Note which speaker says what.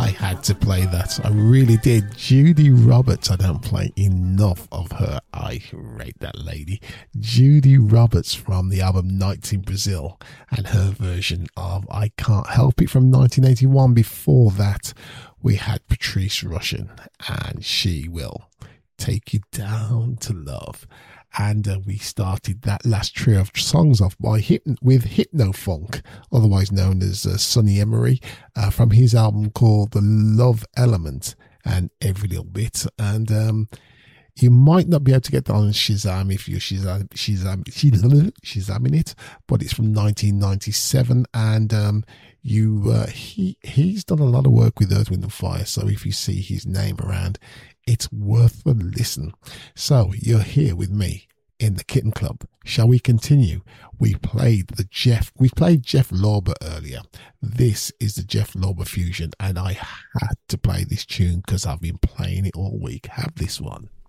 Speaker 1: I had to play that. I really did. Judy Roberts. I don't play enough of her. I rate that lady. Judy Roberts from the album Nights in Brazil and her version of I Can't Help It from 1981. Before that, we had Patrice Rushen and She Will Take You Down to Love. And we started that last trio of songs off with Hypnofunk, otherwise known as Sonny Emery, from his album called The Love Element and Every Little Bit. And you might not be able to get that on Shazam if you're Shazamming it, but it's from 1997. And he's done a lot of work with Earth, Wind and Fire. So if you see his name around, it's worth a listen. So you're here with me in the Kitten Club. Shall we continue? We played Jeff Lorber earlier. This is the Jeff Lorber fusion, and I had to play this tune because I've been playing it all week. Have this one.